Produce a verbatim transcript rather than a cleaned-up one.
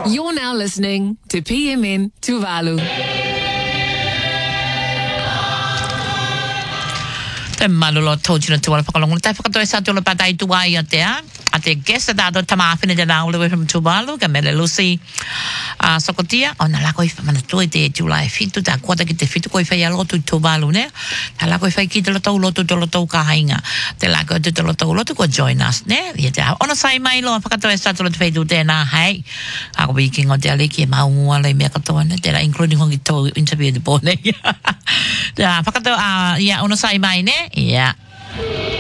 You're now listening to P M N Tuvalu. Te malolo tōtuna tuala whakalongo. Tai whakatoe sa tula patai tuai a tea. A te guest a tātou tamāwhina te nā all the way from Tuvalu. Ka mele Lucy uh, Sokotia. O nā lako i whamana tue te July fitu. Tā kuata ki te fitu koi whai alotu Tuvalu ne. Tā lako i whai ki te lotau lotu te lotau ka hainga. Te lako te te lotau lotu ko join us ne. Ia te hao. Ona sai mai loa whakatoe sa tula te whaitu tēnā hei. Ako wiki ngō te aliki e maunua lei mea katoa ne. Tēnā including hongi tō interview te pōne. Te whakatoe, uh, ia ona sai mai ne. Ia.